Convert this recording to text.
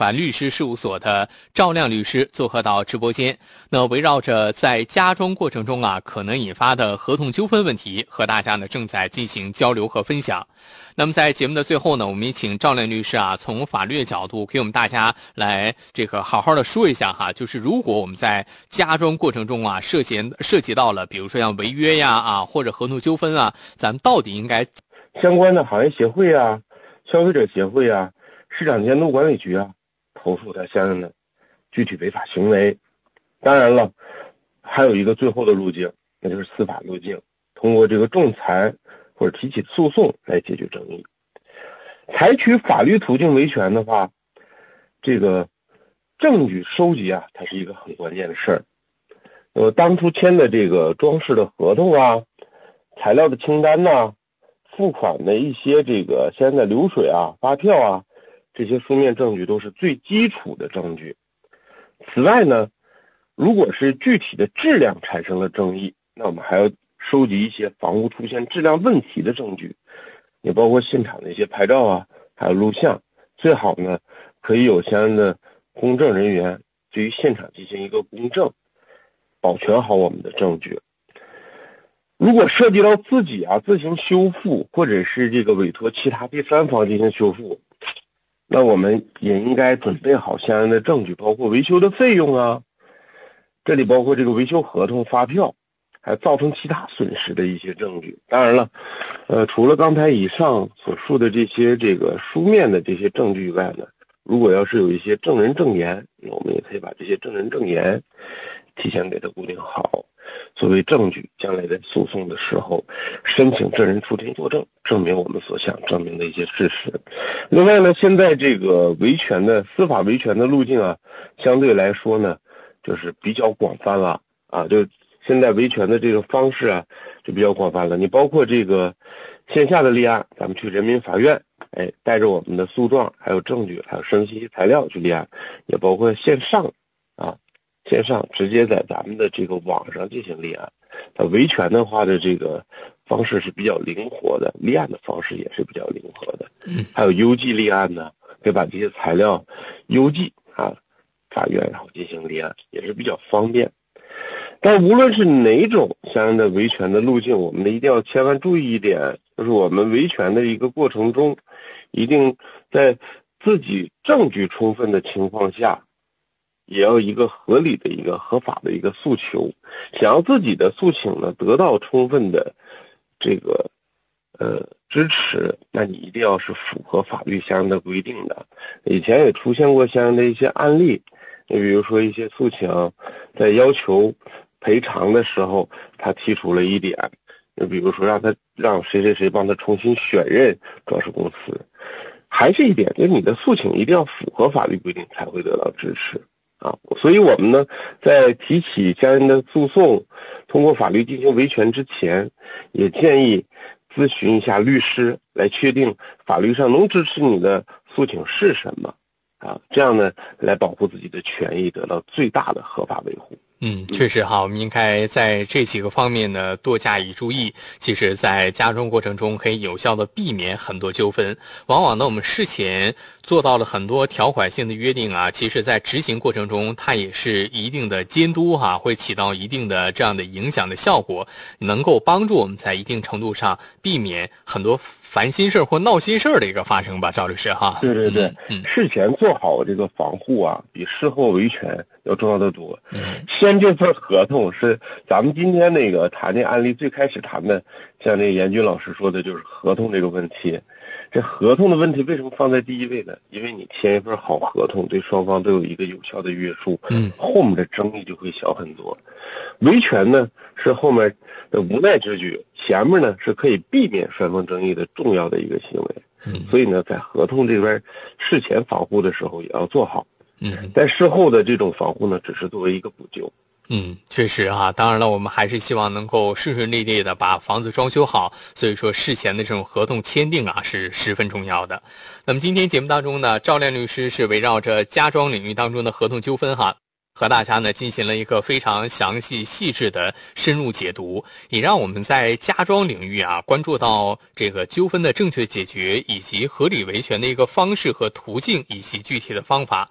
法律师事务所的赵亮律师做客到直播间。那围绕着在家装过程中可能引发的合同纠纷问题，和大家正在进行交流和分享。那么在节目的最后我们也请赵亮律师从法律的角度给我们大家来好好的说一下就是如果我们在家装过程中涉及到了比如说像违约呀或者合同纠纷咱们到底应该相关的行业协会消费者协会市场监督管理局投诉它相应的具体违法行为。当然了，还有一个最后的路径，那就是司法路径，通过仲裁或者提起诉讼来解决争议。采取法律途径维权的话，证据收集它是一个很关键的事儿。当初签的装饰的合同材料的清单付款的一些现在流水发票这些书面证据都是最基础的证据。此外呢，如果是具体的质量产生了争议，那我们还要收集一些房屋出现质量问题的证据，也包括现场的一些拍照还有录像，最好呢可以有相应的公证人员对于现场进行一个公证，保全好我们的证据。如果涉及到自己自行修复，或者是委托其他第三方进行修复，那我们也应该准备好相应的证据，包括维修的费用这里包括维修合同、发票，还有造成其他损失的一些证据。当然了，除了刚才以上所述的这些书面的这些证据以外呢，如果要是有一些证人证言，我们也可以把这些证人证言提前给它固定好，作为证据，将来在诉讼的时候申请证人出庭作证，证明我们所想证明的一些事实。另外呢，现在维权的司法维权的路径相对来说呢就是比较广泛了就现在维权的方式就比较广泛了。你包括线下的立案，咱们去人民法院带着我们的诉状还有证据还有声息材料去立案，也包括线上直接在咱们的网上进行立案。维权的话的方式是比较灵活的，立案的方式也是比较灵活的。还有邮寄立案呢，可以把这些材料邮寄法院，然后进行立案，也是比较方便。但无论是哪种相应的维权的路径，我们一定要千万注意一点，就是我们维权的一个过程中，一定在自己证据充分的情况下，也要一个合理的一个合法的一个诉求。想要自己的诉请呢得到充分的支持，那你一定要是符合法律相应的规定的。以前也出现过相应的一些案例，你比如说一些诉请在要求赔偿的时候，他提出了一点，就比如说让谁谁谁帮他重新选任装饰公司，还是一点，就是你的诉请一定要符合法律规定才会得到支持所以我们呢在提起相应的诉讼，通过法律进行维权之前，也建议咨询一下律师，来确定法律上能支持你的诉请是什么这样呢来保护自己的权益得到最大的合法维护。 确实我们应该在这几个方面呢多加以注意。其实在家装过程中可以有效的避免很多纠纷，往往呢我们事前做到了很多条款性的约定其实在执行过程中它也是一定的监督会起到一定的这样的影响的效果，能够帮助我们在一定程度上避免很多烦心事或闹心事的一个发生吧，赵律师对对对，事前做好防护比事后维权要重要的多。签这份合同是咱们今天谈这案例最开始谈的，像严军老师说的，就是合同这个问题。这合同的问题为什么放在第一位呢？因为你签一份好合同，对双方都有一个有效的约束，后面的争议就会小很多。维权呢是后面的无奈之举，前面呢是可以避免双方争议的重要的一个行为。所以呢在合同这边事前防护的时候也要做好，在事后的这种防护呢只是作为一个补救。 确实当然了，我们还是希望能够顺顺利利的把房子装修好，所以说事前的这种合同签订是十分重要的。那么今天节目当中呢，赵亮律师是围绕着家装领域当中的合同纠纷和大家呢进行了一个非常详细细致的深入解读，也让我们在家装领域关注到这个纠纷的正确解决以及合理维权的一个方式和途径以及具体的方法。